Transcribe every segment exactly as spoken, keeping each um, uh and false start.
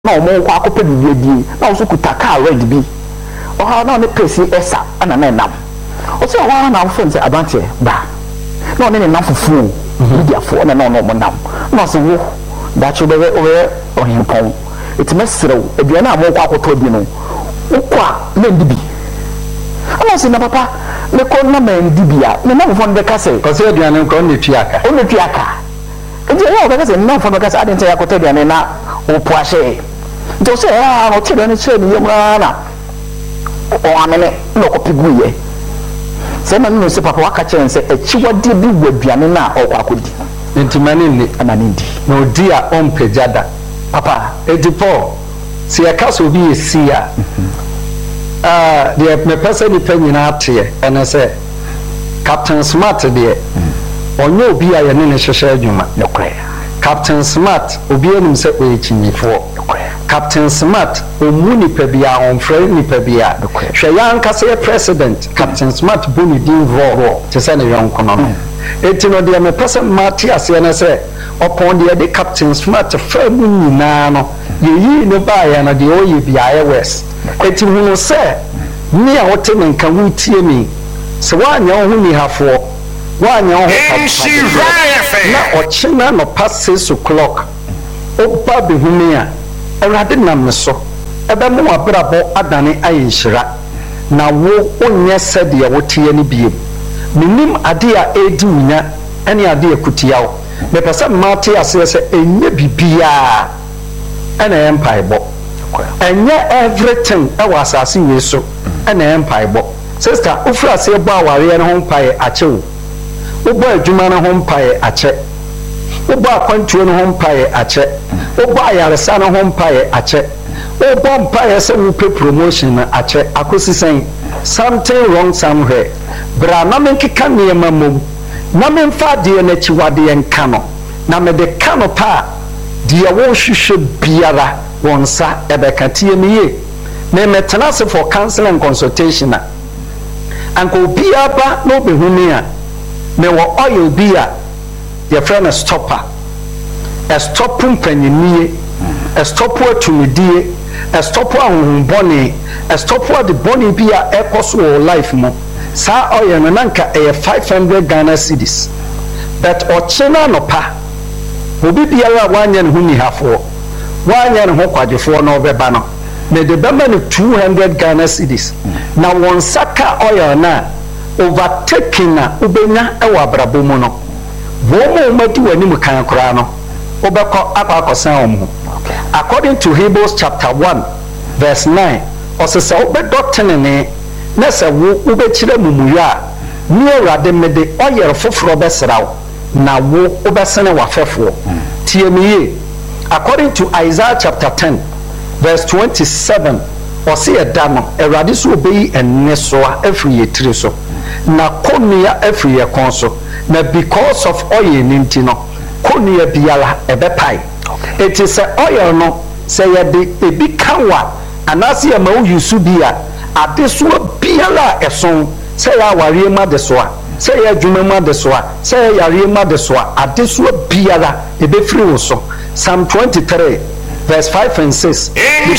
na omo kwa akopɛ bibie die na wo so kuta car red bi o ha na ne pesi esa ana na nam o se wa na wo fam se abante ba na one ne nam fufu media fo na na no mo nam na so wo da cho be we o himpon etime serew aduane a mo kwa akoto bi no ukwa na ndibi ana se na papa me ko na ma ndibi a me na mo fon be ka se ko se aduane ko ne tuaka o ne tuaka nje ya o be ka se na fon be ka se adente ya koto aduane na o poahye nti se ah no tire ne se ni yemra na o amene no ko piguye se na no se papa waka chen se echiwade bi waduane na o kwa akodi nti mane ni ananindi na odi a ompejada papa edipo se ya kaso bi esia ah de me pese ni panyina ate ene se Captain Smart de onye obi a ye ne ne hwehwe adwuma nokre Captain Smart obi anim se o echinyifo Captain Smart omuni pebia onfre ni pebia hwe ya nkase president Captain Smart boni din ro te se ne yonko no eti no de me pese mati ase ne se upon de de Captain Smart fa mu nyina no ye yi no ba ya na de o ye bia ye west eti hunu se ni a wote me nka wutie mi se wa nya ho ni hafo wa nya ho na ochina no past six o'clock oba be humi a awrade nam so ebe mo abrabo adane ayinhira na wo onye sede ye wotie ni biem minim ade a edi unya ene ade akutiawo me pese mate ase se enye bibia ene empaibo enye everything e was asase we so ene empaibo sister ufra se bo aware ne ho mpae achewo ubo adwuma ne ho mpae ache ubo akwantuo ne ho mpae ache ubo ayaresa ne ho mpae ache ubo mpae se wo pe promotion na ache akosi sen something wrong somewhere bra na men kika ne mamom na men fa de na chiwade en kano na me de kano pa de wo hwehwe biara wonsa ebeka tie miye me metena se for counseling and consultation na anko biaba no be huni a me wo oil bia your friend a stopper a stopping panyimie a stopper atumidie a stopper ahunboni a stopper the boni bia ekoso life mo sa oil no nanka e five hundred Ghana cedis but ochina no pa obi biara wanya ne huni hafo wanya ne ho kwadefo no beba no me de bema ne two hundred Ghana cedis na won saka oil na overtaking na ubenya ewa brabo mu no wo mo mati wani mu kan kora no obekọ akwakosan omu according to Hebrews chapter one verse nine osese obedotene ne na se wo ubechire mumuya ni awrade mede oyere foforo besraw na wo obesene wafefo tiemiye according to Isaiah chapter ten verse twenty-seven ose edano awrade so obeyi ennesoa afri yetire so na konia afri ye konso na because of oil ninti no konia biala ebepai it is a oil no say ye ebi kawa anase ya ma uyusu bia adeso biala eson say ya ware ma desoa say ya dwuma ma desoa say ya yare ma desoa adeso biala ebefiri wo so Psalm twenty-three verse five and six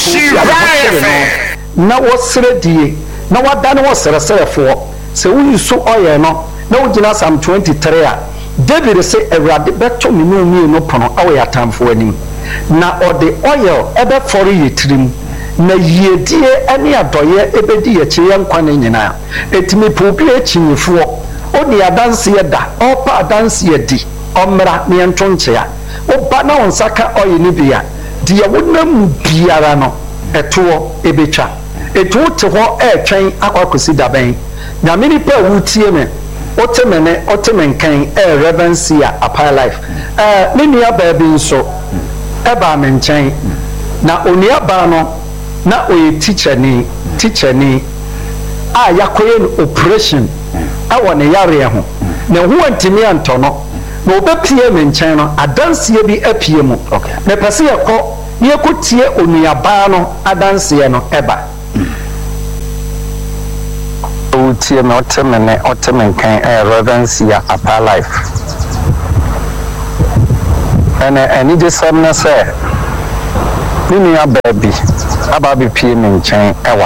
na wosere die na wadane wosere serefo se uyusu oil no na ugina Psalm twenty-three a David say awrade beto minu mi no pono awe atamfo anim na ode oil ebe fori yetirim na yedie ene adoye ebedi ye kye yankwane nyina etimi pobi echinyifo oni adanse yeda opa adanse yedi omra ne ntonchea oba na onsaka oil ni bia de wonam biara no eto ebetwa eto te ho etwen akwakosi daben na mini pa wutie me otemene otemenkan e reverencia apart life eh nenia ba bi nso e ba me nchen na onia ba no na oye teacher ni teacher ni a yakoye operation awo ne yare ho na ho antimi antono na obepie me nchen no adanse bi apie mu na pese yakọ ne yakotie onia ba no adanse no eba utie me otemene otemenkan e reverencia apart life ene eni de semna se Mini a baby, a baby P M chain, ewa.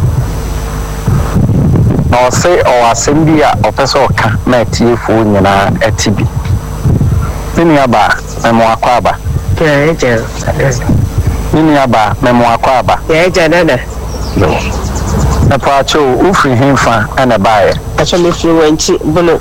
Or say, or assembly or person can met you for you na a T B. Mini a bar, memoir quaba. Mini a bar, memoir quaba. Yeah, Janana. A pacho, Ufri him fan and a buyer. Actually, if you went to Bono.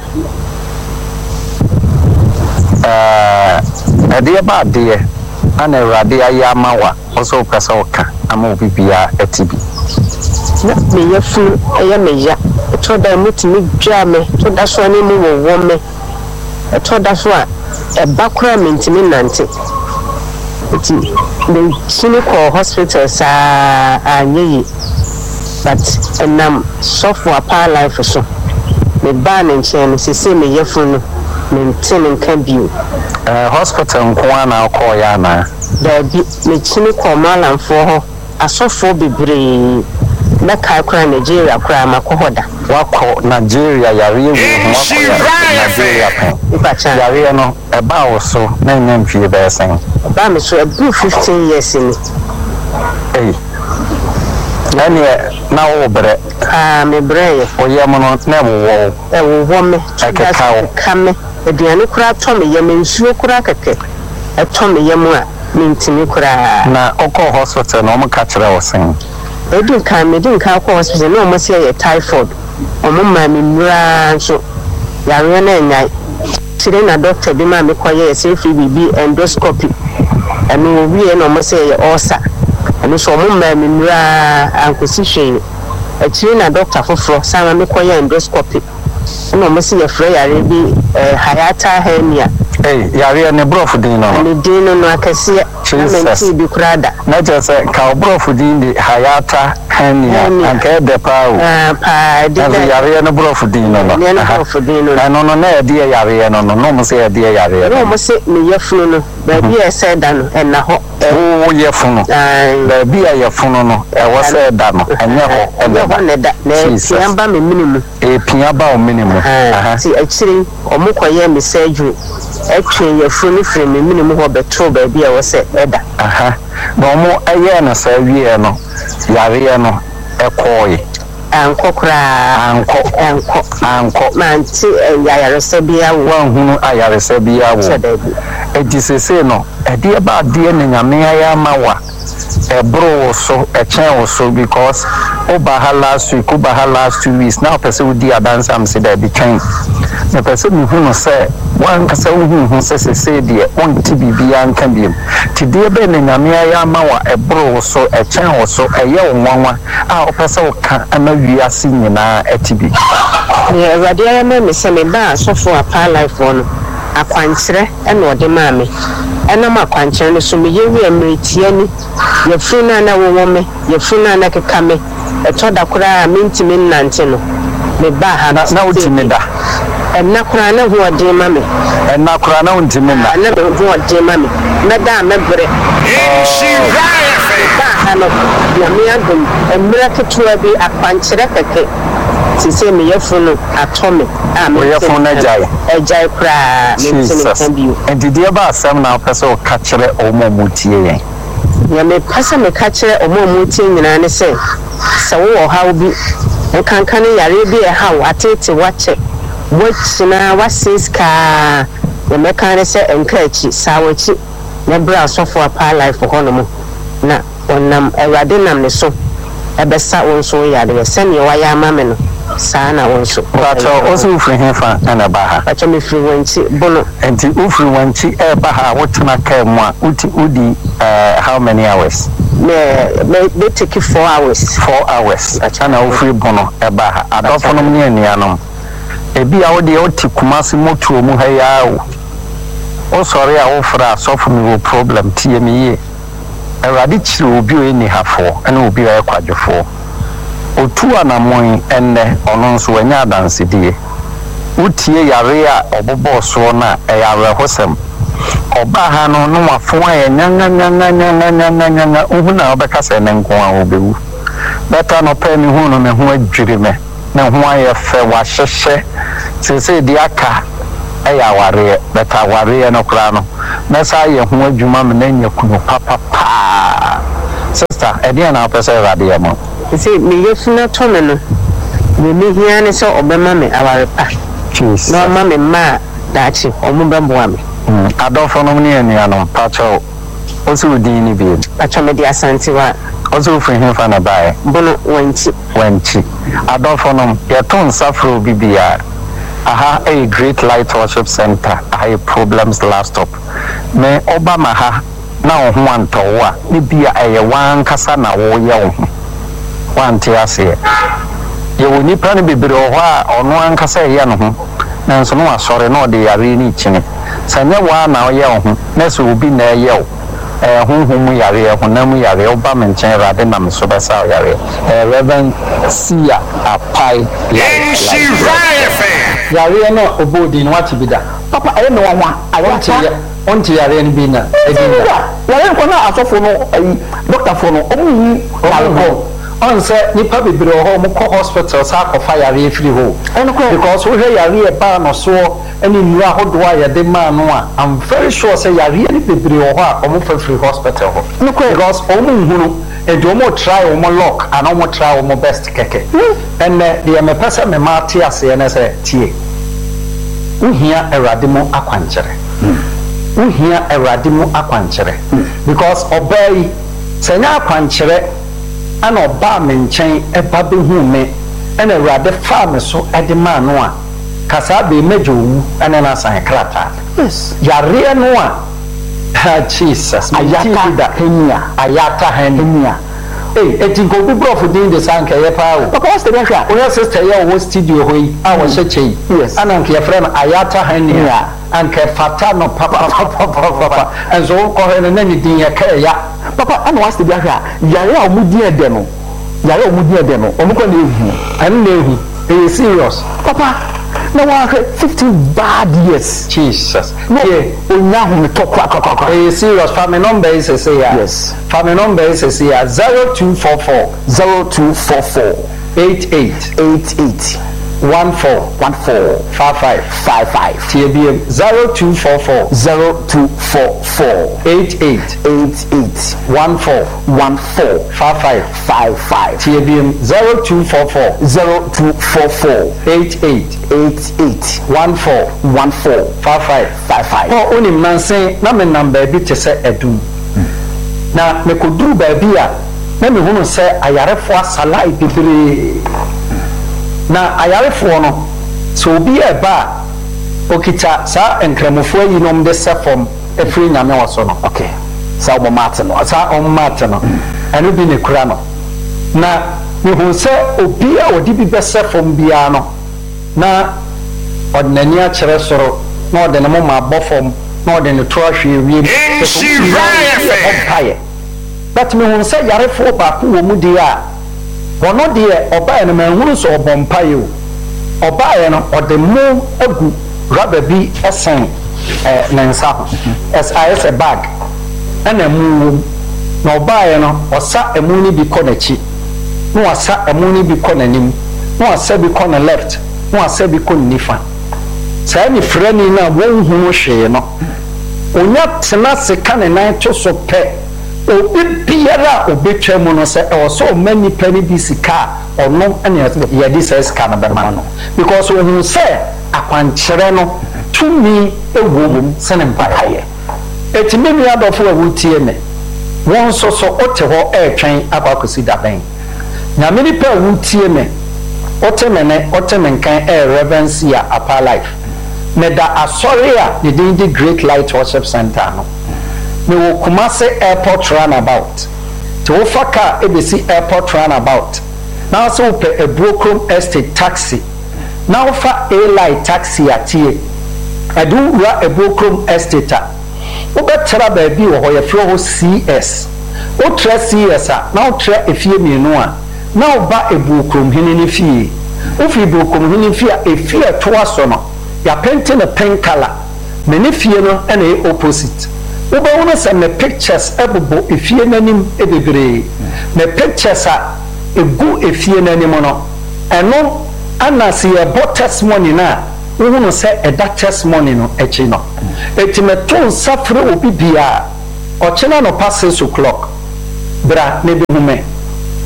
Uh, a dear bad dear, and a radia yamawa, also Pasoka, a movie via a T V. Me, your fool, I am a ya. I told them to me, jammy, to that's one in the woman. I told that's what a background into me, Nancy. The cynical hospitals are ye, but and um, software power life or so. The ban and chain, she say me, your fool. Maintaining can be uh, hospital in Kwana or Koyana. There be me chini komalan for her. I saw four be brave. Meka cry Nigeria cry Makohoda. Wako Nigeria, Yari, Nigeria. Yari, no, a bow so, name for your best thing. Bam so a good fifteen years in it. Hey, any now over Ah, me brave. Or Yaman never wall. A woman, I can cow. Come, a diana crab Tommy Yamin, sure crackete. A Tommy Yamua, mean to me cry. Na Oko Hospital, no catcher I was saying. They didn't come, they didn't come hospital, no must say a typhoid. Or mamma, me so. Yarena and I. Today, a doctor, be my quiet, safe be endoscopy. And we no must say also. And so, mamma, me and position. A trainer doctor for fro, Sama Mikoya endoscopy. No, Monsieur Frey, I will be a Hayata hernia. Hey, Yari and a brofudino. And the Dino Nakasia, Jesus, be crada. Not just a cow brofudin, the Hayata hernia, and care the power. Ah, Yari and a brofudino. I know no dear Yari, no, no, no, say a dear Yari. No, must say me your funo, baby, I said, and now. Oh, your funo. There be a funo, I was said, Dano, and never wanted that. Piamba minimum. A piamba minimum. See, actually, or Mukoya, Miss Sergio, actually, your full frame, minimum of the true baby, I was said, Edda. Aha. No more a year, no, Serviano, Yariano, a coy. Uncle Cra, Uncle, Uncle, Uncle, man, see, I Sabia, one whom I are Sabia, it is a say no, a dear bad dear Namia Mawa, a bro so, a chair so because Obaha last week, Obaha last two weeks, now pursue dear dance, I'm said that became the person who say, one person who says, say, dear, one T B B and can be. Today, Ben and Namia Mawa, a bro so, a chair so, a young one, our person can. We are seeing now at T V. Yeah, Radia, mammy, send me back so for a pile life one. A quantre and what the mammy. And I'm a quantre, so me you will meet Tiani. Your friend and a woman, your friend and a come. A toda cry, mean to me, Nantino. Me baha, now to me that. And Nakrana who are dear mammy. And Nakrana to me, I never want dear mammy. Madame, every. She ran. A miracle to be a punch record. To say me your phone atomic. I'm your phone a jay, a jay cry. And did you about some now person catch it or more muti? You may pass a catcher or more muti, and I say, so how be and can can Arabia how I take to watch it. Which now what says car the mechanic and catchy, sour chip, never so for a pile life for Honomo. Na onam awade nam ne so ebesa wonso ya de se ne waya mameno saa na wonso but also free him fa na ba ha acho me free wanchi bono enti ufri wanchi e ba ha wotuna ka mu a uti udi uh, how many hours me me take four hours four hours acha na ufri bono e ba ha adofo no ne anianom ebi a wode oti kumasi motuo mu ha ya o sorry a wo fra so for me problem tie me ye Eradi chiri obi o ni hafo ene obi o ekwadwefo otu anamon enne ono nso wanya adansedie utie yare a obobo so na eyare hosem oba ha no no wafo a nyanga nyanga nyanga nyanga nyanga uhuna obeka se ne nko a obewu beta no pe mi hu no me hu adwire me na hu aye fe wa hyehye sese di aka eya ware beta ware no kra no na sa ye hu adwuma me na nya kunu papa pa Sir, Eddie and our person Radiamo. You see, me, you're not Tomino. Me, me, here, and so, Obama, me, our pa. Cheese. No, mammy, ma, that's it, or Mubamwami. Adolfo Nominian, Pacho, also Dini Beard. Pacho Media Santiva, also for him for a buy. Bono, Wenchi. Wenchi. Adolfo Nom, your tone suffer B B R. Aha, a great light worship center. I have problems last up. Me Obama ha. Now one to wa. Ni bia a one kasana wo ya one tiase. You will need plan be below on one kasa ya no. Nanso no asore no de yare ni chine. Sanya wa na ya ho. Nesu will be na ya o. Eh honhom yare honam yare oba menchen rade na me so besa yare. Eh Reverend Sia Apai. She right fan. Yare no obodi no what be da. Papa I know one. I want ya onti yare ni bi na. Edinda. Yare ko na asofo no doctor for no omu alcohol. On say nipa bebre ho mo ko hospital sa ko fa yare free ho. Because we hear yare e ba no so any nura hodo a ye de ma no a I'm very sure say yare ni bebre ho a o mo fa free hospital ho. Because o mo hunu e do mo try o mo lock and o mo try o mo best keke. And the me pesa me ma tie ase na say tie. Uhia erade mo akwanchere. Uhia erade mo akwanchere. Because obey senya akwanchere ana oba me nchen eba be hu me ena erade fa me so ede ma no a kasa be mejowu ena na san krata. Yes. Yare no a Jesus ayata henia ayata henia. Hey, etinko bi brofo din de sanka ye pa o. Papa what's the name? Oya sister ye wo studio hoyi a wo sheche. Yes. Ana nke friend ayata henia anke fata no papa papa papa enzo ko he na ni din ye ka ya. Papa ana what's the name? Yare a omudi ede no. Yare omudi ede no. Omuko na ehu. Anu na ehu. E serious. Papa no one fifteen bad years. Jesus. No. Onya hu me talk kwa kwa kwa. E serious. Family number is say ya. Yes. Family number is say ya zero two four four zero two four four eight eight eight eight one four one four five five five five T B M zero two four four zero two four four eight eight eight eight one four one four five five five five T B M zero two four four zero two four four eight eight eight eight one four one four five five five five. Oh, only man say na me number bi te say edum. Na me koduru ba bi a na me hunu say ayarefo asala ibibire. Na ayarefo no so obi e ba okita sa enkramofo yi nom de sefom efiri nyame woso no. Okay. Sa o mate no. Sa o mate no. Enu bi ne kura no. Na me hunu say obi a odi bi be sefom bia no. Na odnani a kire soro na ode ne mo ma bofom na ode ne to ahwe wiem. She right. But me won say yarefo ba ko wo mu di a wono de oba ene ma hunu so obompa ye o oba ye no ode mu agu rubber bi esen eh nensa ho as is a bag ana mu na oba ye no osa emu ni bi ko na chi no osa emu ni bi ko na nim no osa bi ko na left no osa bi ko nifa sai ni frani na won hunu hwe no onya tena se kan na to so pe obi biara obetwa mu no se e so many penny bi sika ono ene ye di se sika na be ma no because ohun se akwanchere no tumi ewom se ne mpaye etime mi adofo awutie me won so so ote ho e twen akwakosi da ben na me ni pa awutie me ote me ne ote me nkan e Reverend ya Apa Life me da asori a the the Great Light Worship Center no me wo Kumasi Airport Runabout to ofaka ebesi Airport Runabout now so pe a Brooklyn Estate taxi now fa a light taxi atie adu ra a Brooklyn Estate a obetra ba bi wo ye fro ho C S o tra C S a now tra efie mienu a now ba e Brooklyn hinini fie o fi Brooklyn hinini fie a efie to aso no ya paint na pink color me ne fie no na e opposite oba wona se me pictures ebobo efie nanim ebebre me pictures a egu efie nanim no eno ana se e bot testimony na wono se e that testimony no echi no etimeton safre obi bia o chena no pass six o'clock bra ne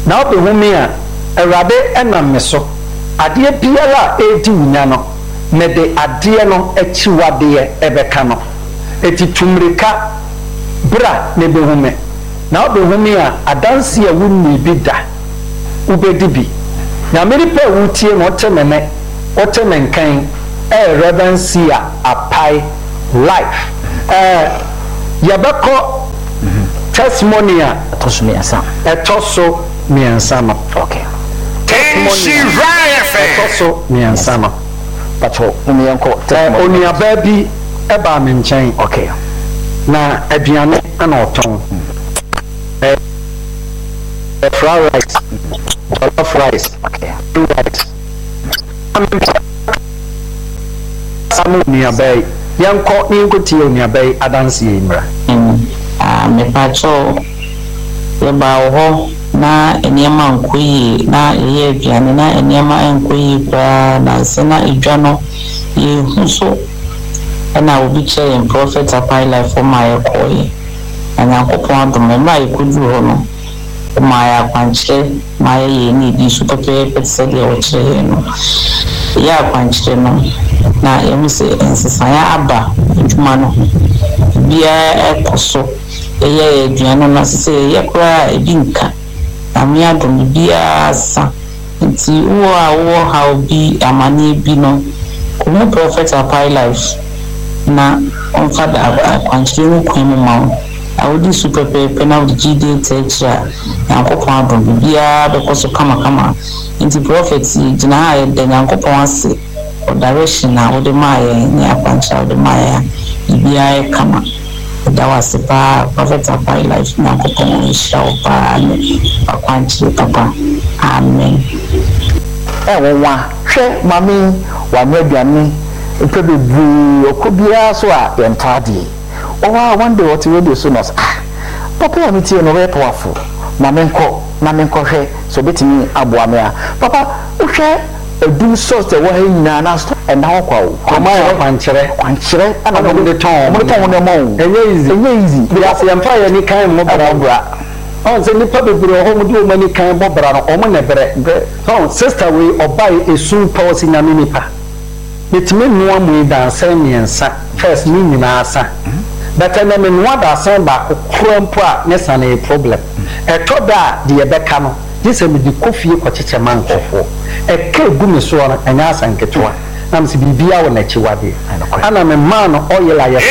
na obe hu me a awurade enam me so ade biara edi wunya no me de ade no achiwade ebeka no eti tumrika bra ne be hu me na obe hu me a adanse a wunni bi da ubedi bi na me pe wutie no temene otemenkan e reverencia apai life eh yabako testimony a toso me asa etoso me ansa no okay etoso me ansa no pacho umi yanko testimony oni ababi eba me nchen okay na aduane ana oton eh fried rice jollof rice okay rice samu ni abai yanko ni ngoti ni abai adansi imra ah me pacho ye ba ho na enema nkoyi na eye aduane na enema nkoyi pa na sena edwano ye huso na obi che in prophet apai life for my koyi anya kopon do me mai kudu ho no my kwanche my ye ni di super pepe se de o che no ya kwanche no na yemi se ensesa ya aba edwuma no bia ekoso eye eduano na se ye kura ebi nka ami adom bia sa nti wo a wo how bi amani bi no ko prophet apai life na on fada kwanche no kwan mu ma awudi super pepe na udi gide teacher yankopon adom bia be koso kama kama nti prophet gina ha de yankopon ase o direction na odi maye ni akwancha odi maye bia kama dawase pa prophet apai life yankopon show pa ni akwancha papa amen e wonwa hwe mami wa nwaduane epebebu okobia so a yentade oh one day what radio so nos ah papa ya mitie no very powerful mamenko mamenko hwe so betimi aboa me a papa uhwe edum source the wo nyina na so and how kwa koma ya kwankyere kwankyere ana mo de ton mo de ton no mo enye easy enye easy bi ase yamfa ya ni kan mo bra bra on se ni pa bebro ho mo di o mani kan mo bra no o mo ne bre so sister we obai esun policy na mi nipa betimi no amu da san miensa first ni nyina asa but I mean what I said back crumpo a nessa na problem e to da de ebeka no this am di kofi ko cheche mankofo e ka gu me so na anya asanketwa na msi bibia wo na chiwade ana me man no oyela ye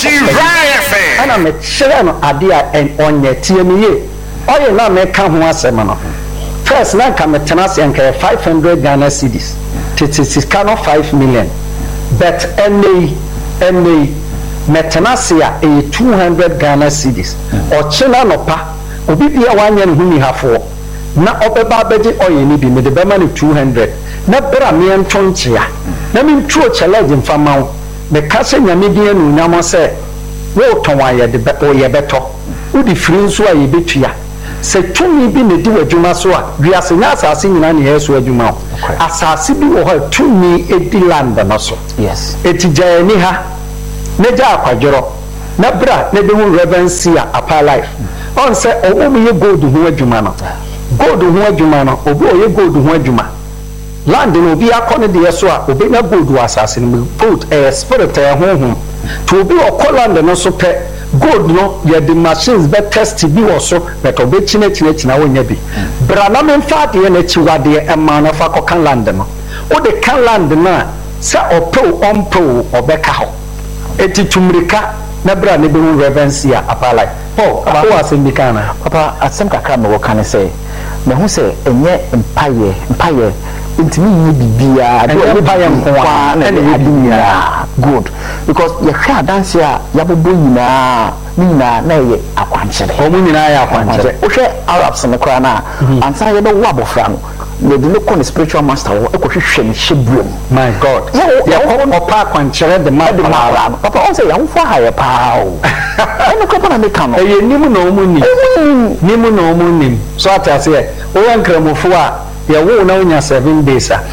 ana me chere no ade a onye tie me ye oye na me ka ho asem no first na ka me tenase enka five hundred Ghana cedis titi no five million but any any metenasia e two hundred Ghana cedis o china no pa obi bia wanya ne huni hafo na obeba beje oye ni bi me de bema ne two hundred na bra me ntonchia na me ntuo challenge mfama me kase nyame bia nu nyamo se wo ton aye de be oye beto udi free nso aye betua se tumi bi ne di wadwuma so a wiase nya asase nyina ne yeso adwuma asase bi wo ha tumi edi land no so yes etija ni ha neja akwadjoro na bra ne be hu reverencia apa life on se owo mi ye gold hu adwuma no gold hu adwuma no obi o ye gold hu adwuma land no obi akọ ne de yeso a obi na gold asase no gold eh spirit eh honhom to obi o land no so pe gold no ye the machines be test bi wo so but obi chine chine china wonya bi bra na me fa de na chiwade e ma na fa ko kan land no o de kan land na sa opo ompo obeka ho eti tumrika na bra ne be reverencia apala oh aba wa sembikana papa asem kakra me wo kan say me hu say enye mpaye mpaye intimi yi bibia do mpaye nkoa na ne adimia good because ye hwa dance a yabobo nyina nyina na ye akwanchere o mu nyina ya akwanchere o hwe Arabs ne kra na ansa ye be wo abofra no le de no kon spiritual master wo e ko hwehwe ne hyebuom my god ya ko opa akwanchere de ma papa on say ya wo ha ye pa o eno ko pa na me kan no e nimu na o mu ni nimu na o mu ni so atase e o yankramofo a ya wo na unya seven days a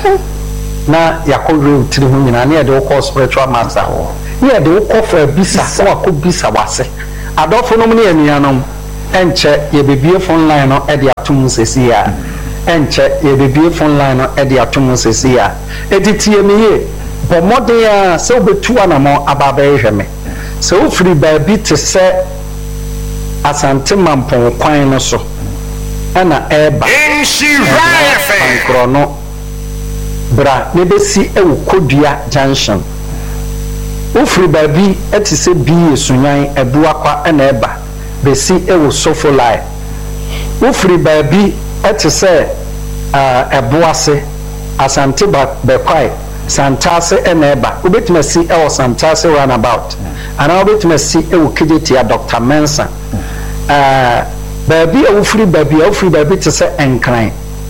na yakọrọ tiri hu nyina na de ko spiritual master ho na de ko fa bisa so akọ bisa wase adofo no ne anuanom enche ye bebie phone line no e de atum sesi ya enche ye bebie phone line no e de atum sesi ya editie me ye bo modern ya se obetu anamo ababa ehweme se ofiri ba bi te se asante mampon kwan no so ana eba Nshirayefe bra ne besi e wo Kodua junction ofiri ba bi eti se bi esunyan ebu akwa ana eba besi e wo Sofolai ofiri ba bi eti se ebu ase asante ba bekwai Santase eneba ubetimasi e wo Santase runabout ana ubetimasi e wo Kejetia Doctor Mensa eh baabi e wo free baabi e wo free baabi te se enkran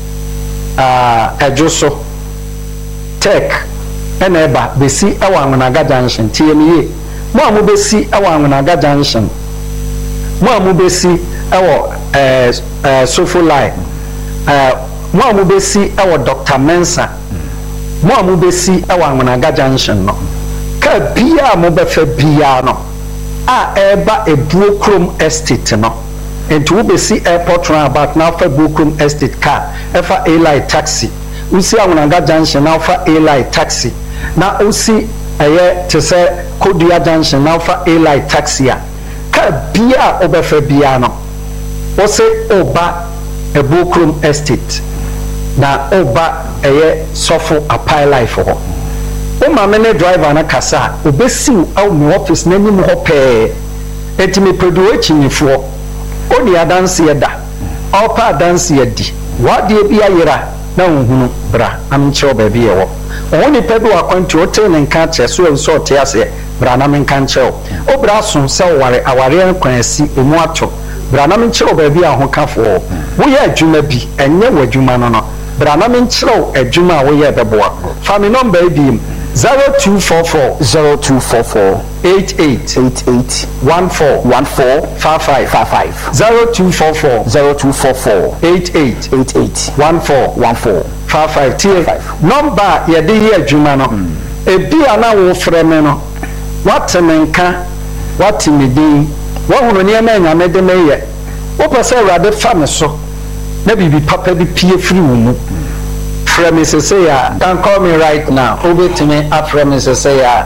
ah ejoso tech eneba besi e wo Anwonaga junction tiemiye mo amu besi e wo Anwonaga junction mo amu besi e wo eh eh Sofolai eh mo amu besi e wo Doctor Mensa mo amu besi e wa Anwonaga junction no ka bia mo befa bia no a eba ebuo krom estate no enti wo besi airport roundabout na fa ebuo krom estate car efa A-Line taxi usi Anwonaga junction na fa A-Line taxi na usi eye te se Kodua junction na fa A-Line taxi a ka bia o befa bia no wo se oba ebuo krom estate na oba eye sofo apply life ho o ma me ne driver na kasa obesi au me office na nim ho pe etimi pedu echinifo o ni adanse yeda o pa adanse yedi wade bi ayira na ohunu bra am che oba bi yewo o ni pedu akwanti o te ne nka che so en so te ase bra na men kan che o bra so se ware aware kwan asi emu ato bra na men che oba bi ahokafo wo ye adwuma bi enye wadwuma no no bra na men chiro adwuma wo ye beboa family number bi zero two four four zero two four four eight eight eight eight one four one four five five five five zero two four four zero two four four eight eight eight eight one four one four five five tie number ye de ye adwuma no ebi ana wo freme no watemenka watimedin wo hono ne ma nyame de meye wo pese awrade fa me so na bibi papa bi pie free wo mu frame is say ya can call me right now over to me after me say ya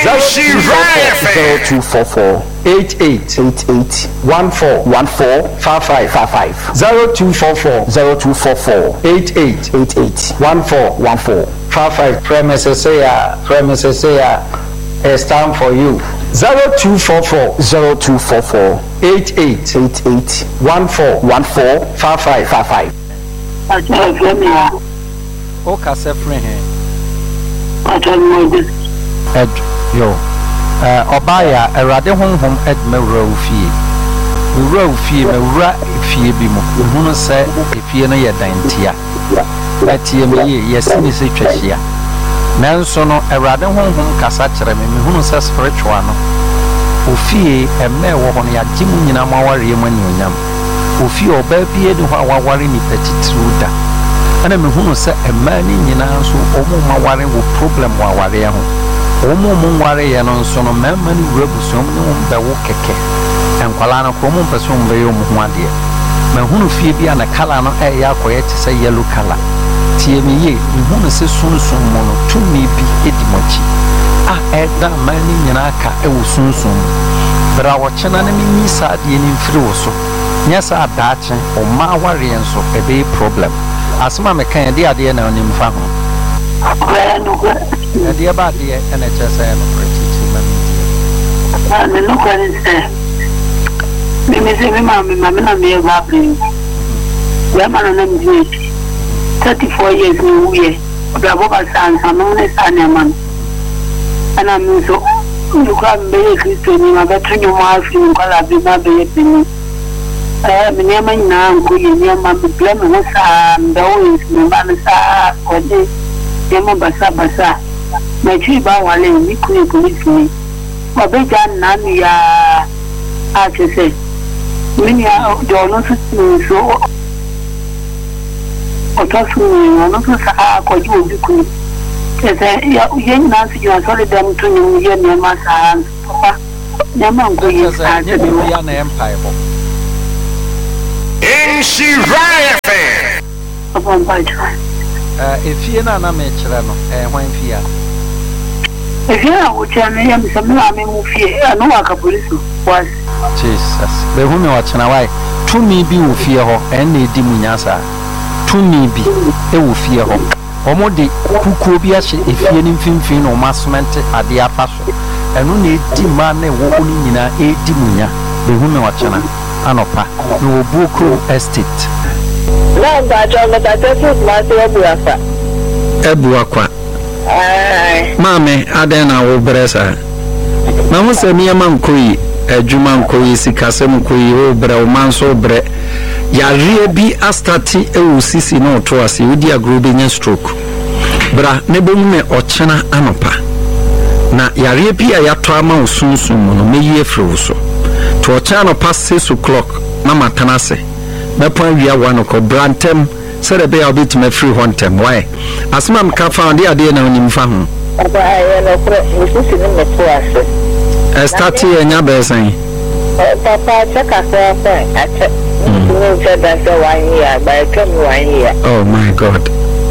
zero two four four eight eight eight eight one four one four five five five five zero two four four zero two four four eight eight eight eight one four one four five five premises say ya premises say ya it's time for you zero two four four zero two four four eight eight eight eight one four one four five five five five o ka se friend he ed yo eh obaya erade honhom ed mewura ofie mewura ofie mewura fie bi mu hunu se efie no ye dantia atie me ye yesini se twahia nanso no erade honhom kasa kire me hunu se spiritual no ofie emme wo hono ya gimu nyina maware mu anyonyam ofie oba bie de ho awaware ni petitruda ana me hunu se emani nyina so omo maware wo problem wa ware ho omo mo ware ye no so no memma ni rebusom ne mo be wo keke enkwala na ko mo pese mo be yo mo ho ade me hunu fie bia na kala no e ya koye te se yellow color tie me ye me hunu se sunsun mo no tumi bi edimochi ah e da mani nyina ka e wo sunsun bra wo chena na me ni sa de ni mfiri wo so nyesa adaache o ma ware enso e be problem asma me kan de ade na onim fa ho ade ba de e na chese no pretty ma mi ah me no kan se me me se me ma me ma me na me ba bring ya ma na me ji thirty-four years ni uye oda bo ba san san no ne san ne man ana mi so you can be Kristo ni ma ba tunyo ma fi ko la bi ma be ye ni eh me ne ma na ko ye ne ma be blame no sa ndawo me ba na sa ko de ye mo basa basa me chi ba wale ni ku ye police ni wa be ja na mi ya a che se me ya do no su so o to su ni no su sa ko ju bi ku ke se ya ye na su ya so le dem to ni ye ne ma sa papa ne ma ko ye sa ne bi ya na empire bo Inshira F M. Upon by time. If you're not a Michelano, and when fear. If you are watching, I am some army movie. I know a police was. Jesus, the woman watching away. To me be with fear and the Dimunyasa. To me be, they will fear her. Omodi Kukubia, if you're in Finfin or Massment at the Apostle. And only Dimane walking in a Dimunya, the woman watching Anopa, no Buku estate. Now, but I'm not a Ebuakwa. Mame, Adena will bressa. Mamma said, Mia Mankui, a Juman Koi, Sikasem Kui, Obra, Manso Bre. Ya bi astati e usisi no to ase odi agrobenya stroke bra ne bomume ochena anopa na ya bi a yato ama osunsun no meyi efre so to ochena no past six o'clock na matana se na pon wia one ko brantem se de be obit me free hontem why asma m ka fa de ade na onim fa ho aba aye no pro usisi no me to ase estati enya besan papa chaka fa fa ache. Oh my God.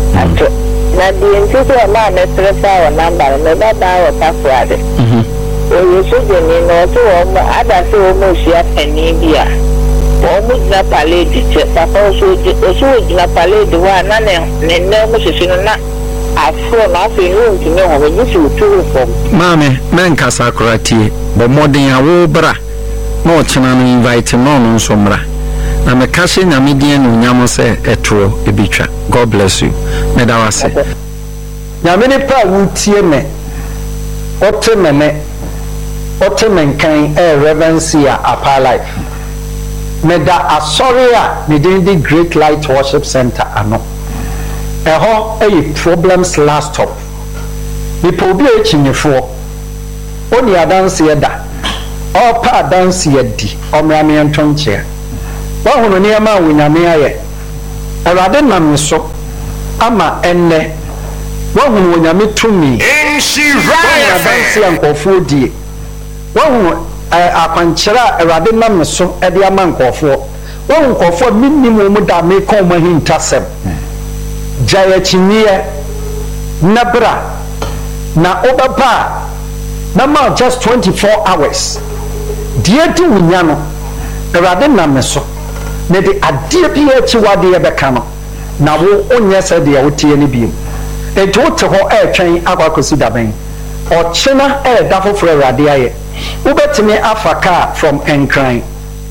Na the entity of man is three hour number, never buy a password. You should be no to other so much yet and India. Almost not a lady, suppose you not a lady one and no musician. I feel nothing room to know when you should do from Mammy, man Casakurati, but more than a wool bra. No channel invite no no somra. Na me kashe na median no nyamo se etro ebitwa. God bless you. Me da wase. Nyame ne pa wutie me. Ote me me. Ote men kan e reverence ya apa life. Me da asori a me di Great Light Worship Center ano. Eho e problems last stop. Me po bi e chinyefo. Oni adanse ye da. Opa adanse ye di. Omra me ntonche. Wahono niama wunyame aye awade nam so ama enne wahono wunyame tumi Inshira F M ankofo die wahono akwankyera awade nam so e de ama nkofo wahono nkofo minnim mu da me kon ma hintasem jaya chiniye nabra na obapa na ma just twenty-four hours die di wunyano awade nam so ne de adie bi echi wade e beka no na wo onye se de wotie ne bi eto wote ho e twen akwakosi daben o chena e da foforo rade aye wo betime afaka from Enkran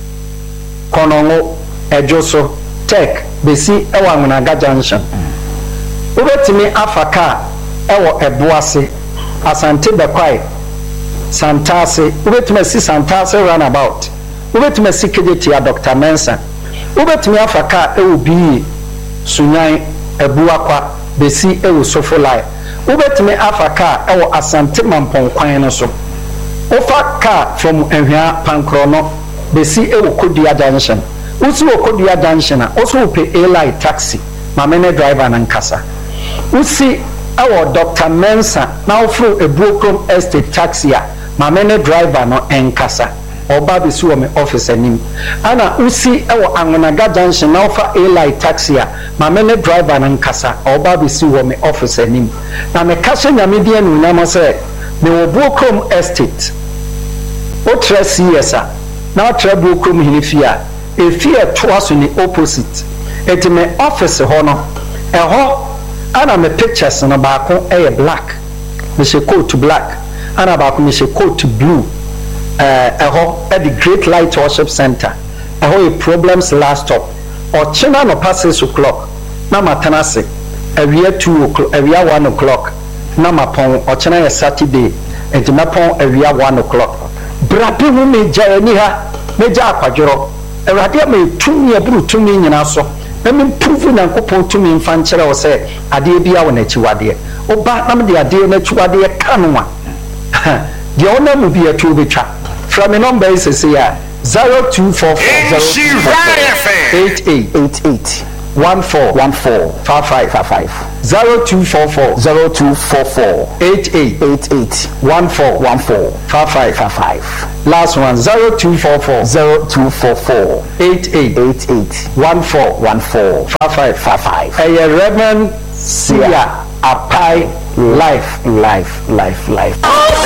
konongo ejoso tech besi e wa Nganaga junction wo betime afaka e wo Eboase Asante Bekwai Santase wo betime si Santase runabout wo betime si kejeti ya Doctor Mensa ubetimi afaka e obi sunyan Ebuakwa besi e wo Sofolai ubetimi afaka e wo Asante Mampon kwan no so ofaka from Ehwia Pankrono besi e wo Kodua junction usi wo Kodua junction a oso pe A-Line taxi mamene driver nan kasa usi e wo Doctor Mensa na ofro Ebuokrom estate taxi a mamene driver no enkasa oba besi wo me office anim ana usi ewo Nganaga junction na ofa A-Line taxi a mamene driver nan kasa oba besi wo me office anim na me kashe nyame die no nyama se me wo Buokrom estate o tre cs a na o tre Buokrom hinifia e fie to aso ni opposite eti me office ho no eho ana me pictures no baako e black me she coat black ana baako me she coat blue uh eho at the Great Light Worship Center eho a problems last stop or china no past six o'clock na matana se awia two o'clock awia one o'clock na mapon or china ya Saturday and mapon awia one o'clock brape hu me jani ha me ja akwadworo awade me tumi aburu tumi nyina so na me prove na nkopon tumi mfa nkyere wo se ade bia wo na chiwade oba na me de ade na chiwade kanwa de ona mu bia tu betwa from a number is say zero two four four zero eight eight eight eight one four one four five five five five zero two four four zero two four four eight eight eight eight one four one four five five five five. last one zero two four four zero two four four eight eight eight eight one four one four five five five five. ẹ̀yẹ Reverend Sia Apai life life life life.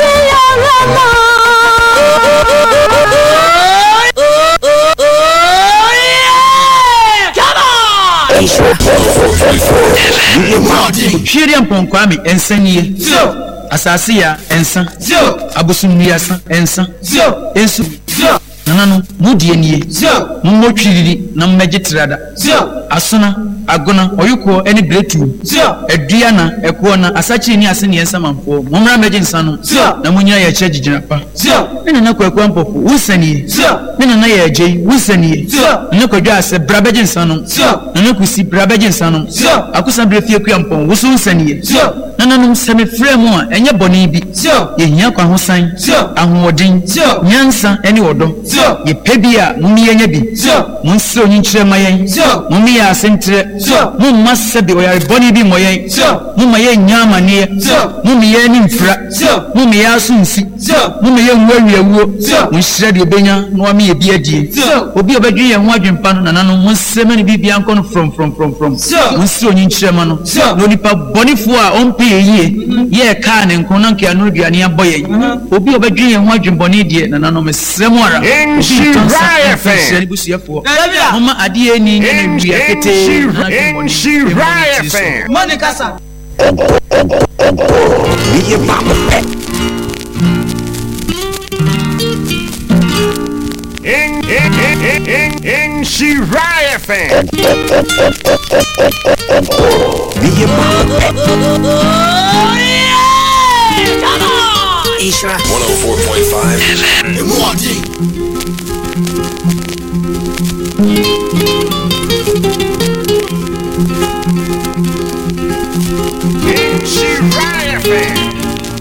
Hwere mpɔnkwame ensa nie asase ya ensa abosumniasa ensa ensu nanano mudie nie mommo twiriri na mmegye tirada asona agona oyuko ene gretu adua na eko na asachi ni ase ne ensa manfo momra megye nsa no na munyira ya kye gigina pa ene na kwakwa mpopo wusanie ene na ya agye wusanie ene kwadwa ase brabegye nsa no ene kusi brabegye nsa no akusa brefie kwa mpon wusu wusanie nananum seme fremu a enye boni bi yehia kwa hosan ahoodin nyansa ene odo ye pebia mumi yenye bi munsi onyinkire mayen mumi ya asentre mumma sebe oyare boni bi moyen mumma ye nyama ne mumi ye ni mfra mumi ya sunsi mumi ye nwawiawuo munhire de obenya no ami ye bi adie obi obedwi ye ho adwempa no nananum munseme ne bibia nkon from from from from munsi onyinkire ma no no nipa bonifo a ompe yie ye ka ne nkon nanke anu duane aboye obi obedwi ye ho adwemboni die nananum mesremu ara Shiraya fan. Mama adie ni ne bia kete Shiraya fan. Money kasa. Niye mama pet. In in in in in Shiraya fan. Niye mama pet. Come on. Ishra one oh four point five. F M.